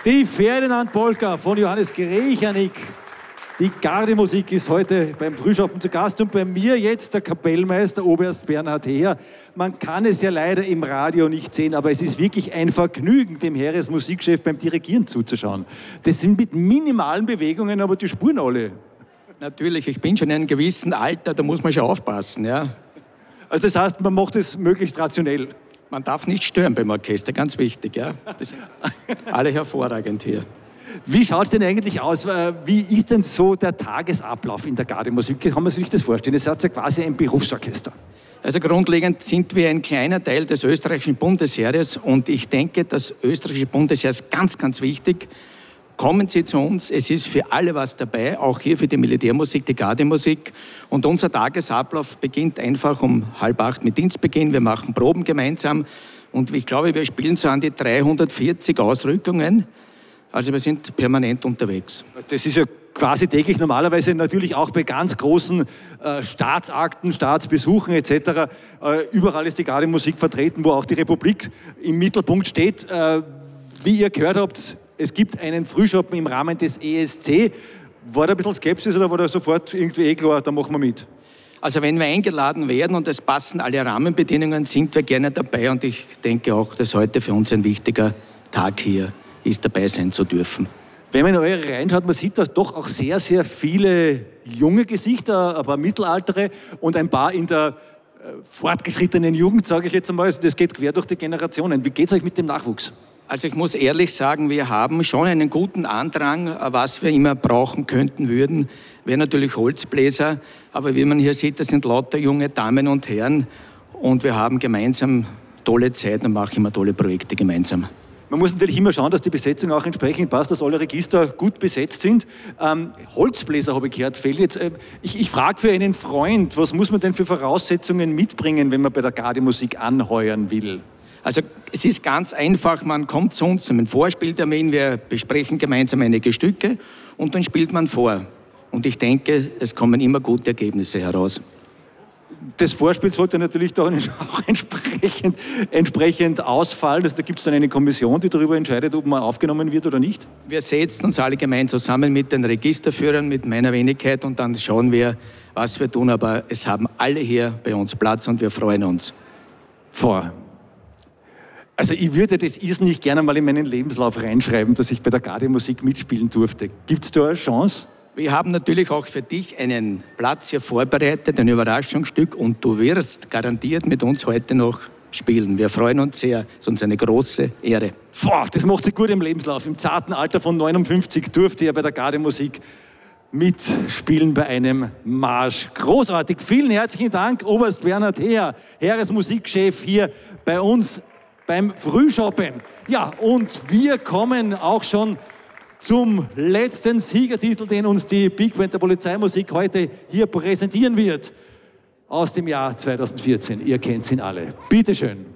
Die Ferdinand-Polka von Johannes Grechanik. Die Gardemusik ist heute beim Frühschoppen zu Gast und bei mir jetzt der Kapellmeister Oberst Bernhard Heer. Man kann es ja leider im Radio nicht sehen, aber es ist wirklich ein Vergnügen, dem Heeresmusikchef beim Dirigieren zuzuschauen. Das sind mit minimalen Bewegungen, aber die spuren alle. Natürlich, ich bin schon in einem gewissen Alter, da muss man schon aufpassen. Ja. Also das heißt, man macht es möglichst rationell. Man darf nicht stören beim Orchester, ganz wichtig. Ja. Das sind alle hervorragend hier. Wie schaut es denn eigentlich aus? Wie ist denn so der Tagesablauf in der Gardemusik? Kann man sich das vorstellen? Ihr seid ja quasi ein Berufsorchester. Also grundlegend sind wir ein kleiner Teil des österreichischen Bundesheeres und ich denke, das österreichische Bundesheer ist ganz, ganz wichtig. Kommen Sie zu uns, es ist für alle was dabei, auch hier für die Militärmusik, die Gardemusik. Und unser Tagesablauf beginnt einfach um 7:30 mit Dienstbeginn. Wir machen Proben gemeinsam und ich glaube, wir spielen so an die 340 Ausrückungen. Also wir sind permanent unterwegs. Das ist ja quasi täglich, normalerweise natürlich auch bei ganz großen Staatsakten, Staatsbesuchen etc. Überall ist die Gardemusik vertreten, wo auch die Republik im Mittelpunkt steht. Wie ihr gehört habt, es gibt einen Frühschoppen im Rahmen des ESC. War da ein bisschen Skepsis oder war da sofort irgendwie klar, da machen wir mit? Also wenn wir eingeladen werden und es passen alle Rahmenbedingungen, sind wir gerne dabei und ich denke auch, dass heute für uns ein wichtiger Tag hier ist, dabei sein zu dürfen. Wenn man in eure Reihen schaut, man sieht da doch auch sehr, sehr viele junge Gesichter, ein paar mittelaltere und ein paar in der fortgeschrittenen Jugend, sage ich jetzt einmal. Also das geht quer durch die Generationen. Wie geht es euch mit dem Nachwuchs? Also ich muss ehrlich sagen, wir haben schon einen guten Andrang, was wir immer brauchen könnten würden. Wäre natürlich Holzbläser, aber wie man hier sieht, das sind lauter junge Damen und Herren und wir haben gemeinsam tolle Zeit und machen immer tolle Projekte gemeinsam. Man muss natürlich immer schauen, dass die Besetzung auch entsprechend passt, dass alle Register gut besetzt sind. Holzbläser, habe ich gehört, fehlen jetzt. Ich frage für einen Freund, was muss man denn für Voraussetzungen mitbringen, wenn man bei der Gardemusik anheuern will? Also es ist ganz einfach, man kommt zu uns zum Vorspieltermin, wir besprechen gemeinsam einige Stücke und dann spielt man vor. Und ich denke, es kommen immer gute Ergebnisse heraus. Das Vorspiel sollte natürlich doch auch entsprechend ausfallen. Also da gibt es dann eine Kommission, die darüber entscheidet, ob man aufgenommen wird oder nicht? Wir setzen uns alle gemeinsam zusammen mit den Registerführern, mit meiner Wenigkeit und dann schauen wir, was wir tun. Aber es haben alle hier bei uns Platz und wir freuen uns. Also ich würde das irrsinnig gerne mal in meinen Lebenslauf reinschreiben, dass ich bei der Gardemusik mitspielen durfte. Gibt es da eine Chance? Wir haben natürlich auch für dich einen Platz hier vorbereitet, ein Überraschungsstück und du wirst garantiert mit uns heute noch spielen. Wir freuen uns sehr, es ist uns eine große Ehre. Das macht sich gut im Lebenslauf. Im zarten Alter von 59 durfte er bei der Gardemusik mitspielen bei einem Marsch. Großartig, vielen herzlichen Dank, Oberst Bernhard Heer, Heeresmusikchef hier bei uns beim Frühschoppen. Ja, und wir kommen auch schon zum letzten Siegertitel, den uns die Big Band der Polizeimusik heute hier präsentieren wird. Aus dem Jahr 2014. Ihr kennt ihn alle. Bitteschön.